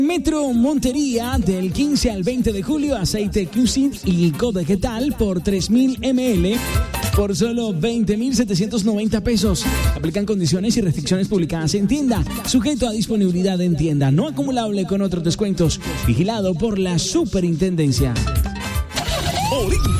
Metro Montería, del 15 al 20 de julio, aceite Cusid y Codequetal por 3.000 ml por solo 20.790 pesos. Aplican condiciones y restricciones publicadas en tienda. Sujeto a disponibilidad en tienda. No acumulable con otros descuentos. Vigilado por la Superintendencia.